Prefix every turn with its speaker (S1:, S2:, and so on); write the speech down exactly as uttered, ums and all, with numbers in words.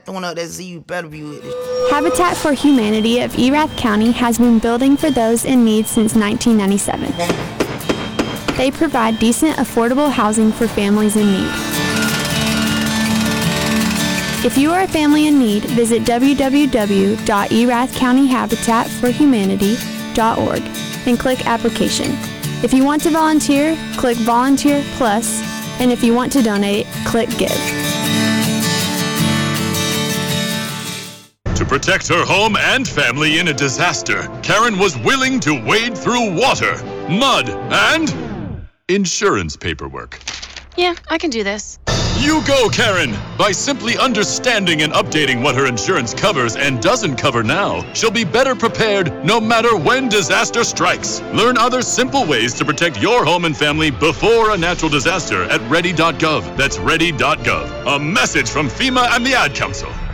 S1: The one up there, Z, you better be with it.
S2: Habitat for Humanity of Erath County has been building for those in need since nineteen ninety-seven. They provide decent, affordable housing for families in need. If you are a family in need, visit w w w dot erath county habitat for humanity dot org and click Application. If you want to volunteer, click Volunteer Plus, and if you want to donate, click Give.
S3: To protect her home and family in a disaster, Karen was willing to wade through water, mud, and insurance paperwork.
S4: Yeah, I can do this.
S3: You go, Karen! By simply understanding and updating what her insurance covers and doesn't cover now, she'll be better prepared no matter when disaster strikes. Learn other simple ways to protect your home and family before a natural disaster at ready dot gov. That's ready dot gov. A message from FEMA and the Ad Council.